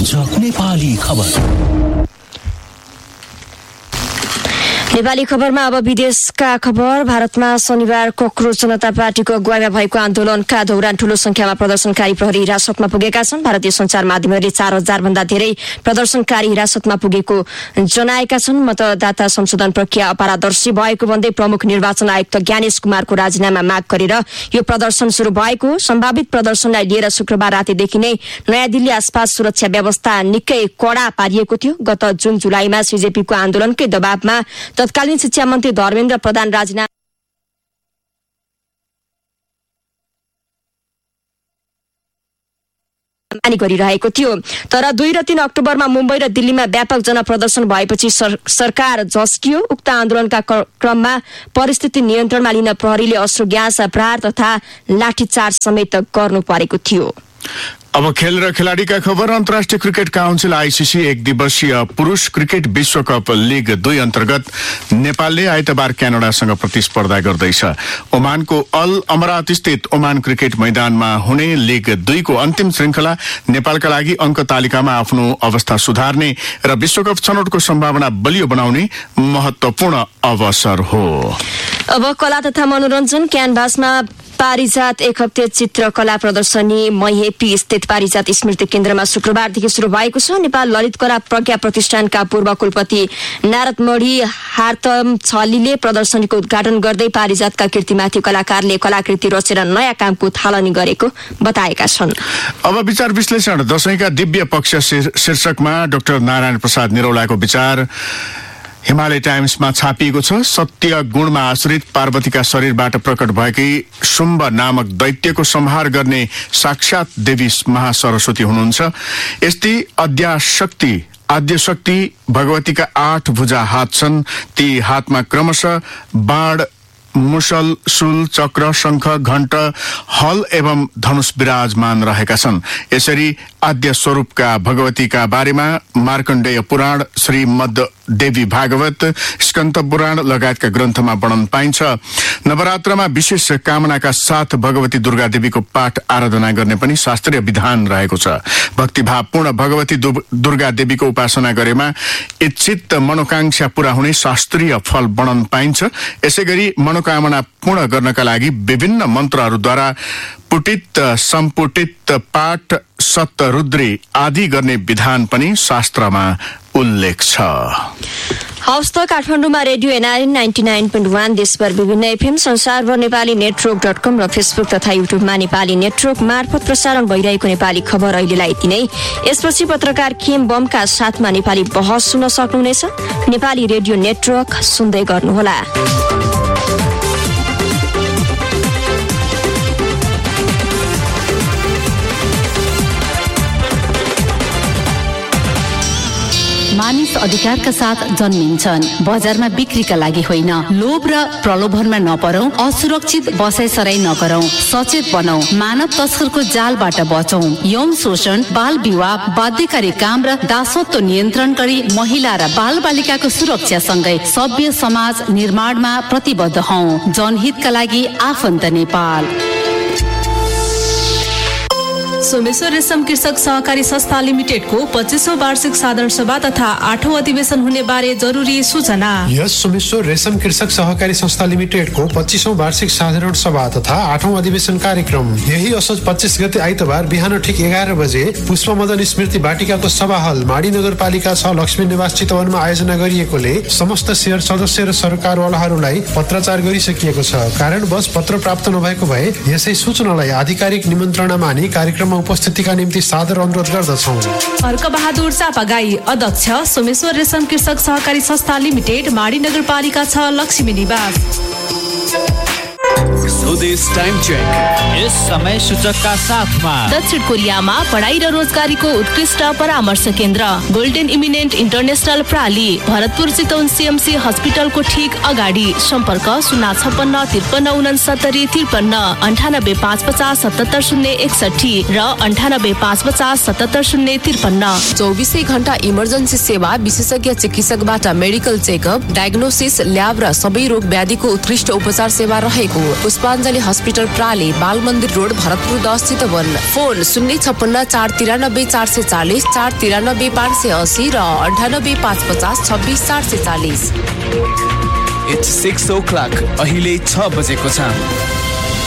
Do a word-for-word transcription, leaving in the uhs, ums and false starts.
हुन्छ नेपाली खबर। नेपाली खबरमा अब विदेशका खबर। भारतमा शनिबार कक्रोच जनता पार्टीको अगुवाईमा भएको आन्दोलनका दौरान ठूलो संख्यामा प्रदर्शनकारी प्रहरी हिरासतमा पुगेका छन्। भारतीय सञ्चार माध्यमहरूले चार हजार भन्दा धेरै प्रदर्शनकारी हिरासतमा पुगेको जनाएका छन्। मतदाता संशोधन प्रक्रिया अपारदर्शी भएको भन्दै प्रमुख निर्वाचन आयुक्त ज्ञानेश कुमारको राजीनामा माग गरेर यो प्रदर्शन शुरू भएको। सम्भावित प्रदर्शनलाई लिएर शुक्रबार रातिदेखि नै नयाँ दिल्ली आसपास सुरक्षा व्यवस्था निकै कडा पारिएको थियो। गत जुन जुलाईमा सीजेपीको आन्दोलनकै दबावमा तत्कालीन शिक्षा मन्त्री धर्मेन्द्र प्रधान राजीनामा गरिरहेको थियो। तर दुई र तीन अक्टोबरमा मुम्बई र दिल्लीमा व्यापक जनप्रदर्शन भएपछि सर, सरकार झस्कियो। उक्त आन्दोलनका क्रममा परिस्थिति नियन्त्रणमा लिन प्रहरीले अश्रु ग्यास, प्रहार तथा लाठीचार्ज समेत गर्नु परेको थियो। अब खेल र खेलाडीका खबर। अन्तर्राष्ट्रिय क्रिकेट काउन्सिल आईसीसी एक दिवसीय पुरुष क्रिकेट विश्वकप लीग दुई अन्तर्गत नेपालले आइतबार क्यानाडासँग प्रतिस्पर्धा गर्दैछ। ओमानको अल अमरात स्थित ओमान क्रिकेट मैदानमा हुने लीग दुईको अन्तिम श्रृंखला नेपालका लागि अंक तालिकामा आफ्नो अवस्था सुधार्ने र विश्वकप छनौटको सम्भावना बलियो बनाउने महत्वपूर्ण अवसर हो। अब कला तथा मनोरञ्जन। क्यानभासमा पारिजात एक हप्ते चित्रकला प्रदर्शनी मैहेपी स्थित पारिजात स्मृति केन्द्रमा शुक्रबारदेखि शुरू भएको छ। नेपाल ललित कला प्रज्ञा प्रतिष्ठानका पूर्व कुलपति नारदमणि हार्तम छलीले प्रदर्शनीको उद्घाटन गर्दै पारिजातका कृतिमाथि कलाकारले कलाकृति रचेर नयाँ कामको थालनी गरेको बताएका छन्। अब विचार विश्लेषण। दशैंका दिव्य पक्ष शीर्षकमा डाक्टर नारायण प्रसाद निरौलाको विचार हिमालय टाइम्समा छापिएको छ। सत्य गुणमा आश्रित पार्वतीका शरीरबाट प्रकट भएकी शुम्भ नामक दैत्यको संहार गर्ने साक्षात देवी महासरस्वती हुनुहुन्छ। यस्तै अद्याशक्ति आद्यशक्ति भगवतीका आठ भुजा हात छन्। ती हातमा क्रमशः बाण, मुसल, शूल, चक्र, शंख, घण्ट, हल एवं धनुष विराजमान रहेका छन्। यसरी आद्य स्वरूपका भगवतीका बारेमा मार्कण्डेय पुराण, श्रीमद् देवी भागवत, स्कन्द पुराण लगायतका ग्रन्थमा वर्णन पाइन्छ। नवरात्रमा विशेष कामनाका साथ भगवती दुर्गा देवीको पाठ आराधना गर्ने पनि शास्त्रीय विधान रहेको छ। भक्तिभावपूर्ण भगवती दुर्गा देवीको उपासना गरेमा इच्छित मनोकांक्षा पूरा हुने शास्त्रीय फल वर्णन पाइन्छ। यसैगरी मनोकामना पूर्ण गर्नका लागि विभिन्न मन्त्रहरूद्वारा पुटित, सम्पुटित पाठ, सप्तरुद्री आदि गर्ने विधान पनि शास्त्रमा उल्लेख छ। हवस् त काठमाडौँमा radio NRN ninety nine point one, देशभर विभिन्न एफएम, संसारभर नेपाली नेटवर्क डट कम र फेसबुक तथा युट्युबमा नेपाली नेटवर्क मार्फत प्रसारण भइरहेको नेपाली खबर अहिलेलाई यति नै। यसपछि पत्रकार खेम बमका साथमा नेपाली बहस सुन्न सक्नुहुनेछ। नेपाली रेडियो नेटवर्क सुन्दै गर्नुहोला। मानिस अधिकारका साथ जन्मिन्छन्, बजारमा बिक्रीका लागि होइन। लोभ र प्रलोभनमा नपरौं, असुरक्षित बसाइसराई नगरौं, सचेत बनौं, मानव तस्करको जालबाट बचौं। यौन शोषण, बाल विवाह, बाध्यकारी काम र दासत्व नियन्त्रण गरी महिला र बाल बालिकाको सुरक्षा सँगै सभ्य समाज निर्माणमा प्रतिबद्ध हौं। जनहितका लागि आफन्त नेपाल। सोमेश्वर रेशम कृषक सहकारी संस्था लिमिटेडको पच्चीसौं वार्षिक साधारण सभा तथा आठौं अधिवेशन हुने बारे जरुरी सूचना। यस सोमेश्वर रेशम कृषक सहकारी संस्था लिमिटेडको पच्चीसौं वार्षिक साधारण सभा तथा आठौं अधिवेशन कार्यक्रम यही असोज पच्चीस गते आइतबार बिहान ठिक एघार बजे पुष्प मदन स्मृति बाटिकाको सभा हल माडी नगरपालिका छ लक्ष्मी निवास चितवनमा आयोजना गरिएकोले समस्त शेयर सदस्य र सरकारवालाहरूलाई पत्राचार गरिसकिएको छ। कारणवश पत्र प्राप्त नभएको भए यसै सूचनालाई आधिकारिक निमन्त्रणा मानि कार्यक्रम उपस्थितिका निम्ति सादर अनुरोध गर्दछौं। अर्क बहादुर चापागाई, अध्यक्ष, सोमेश्वर रेशम कृषक सहकारी संस्था लिमिटेड, माडी नगरपालिका छ लक्ष्मी निवास। स्वदेश टाइम चेक यस समय सूचकका साथमा दक्षिण कोरियामा पढाइ र रोजगारीको उत्कृष्ट परामर्श केन्द्र golden eminent international प्राली, Bharatpur Chitwan CMC हस्पिटलको ठिक अगाडि। सम्पर्क शून्य छप्पन्न त्रिपन्न उनसत्तरी त्रिपन्न अन्ठानब्बे पाँच पचास सतहत्तर शून्य एकसठी र अन्ठानब्बे पाँच पचास सतहत्तर शून्य त्रिपन्न। चौबिसै घण्टा इमर्जेन्सी सेवा, विशेषज्ञ चिकित्सकबाट मेडिकल चेकअप, डायग्नोसिस, ल्याब र सबै रोग व्याधिको उत्कृष्ट उपचार सेवा रहेको। पुष्पा गीताञ्जली हस्पिटल प्राली, बाल मन्दिर रोड, भरतपुर दस चितवन। फोन शून्य छप्पन्न चार तिरानब्बे चार सय चालिस, चार तिरानब्बे पाँच सय अस्सी र अन्ठानब्बे पाँच पचास छब्बिस चार सय चालिस। It's six o'clock. अहिले छ बजेको छ।